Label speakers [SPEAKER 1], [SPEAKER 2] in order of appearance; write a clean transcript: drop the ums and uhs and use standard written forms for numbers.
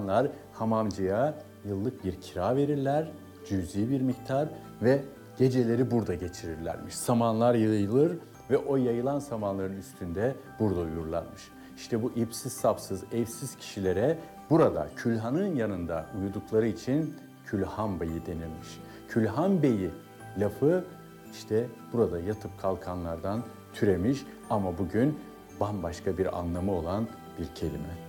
[SPEAKER 1] insanlar hamamcıya yıllık bir kira verirler, cüzi bir miktar ve geceleri burada geçirirlermiş. Samanlar yayılır ve o yayılan samanların üstünde burada uyurlarmış. İşte bu ipsiz sapsız, evsiz kişilere burada külhanın yanında uyudukları için Külhan Beyi denilmiş. Külhan Beyi lafı işte burada yatıp kalkanlardan türemiş ama bugün bambaşka bir anlamı olan bir kelime.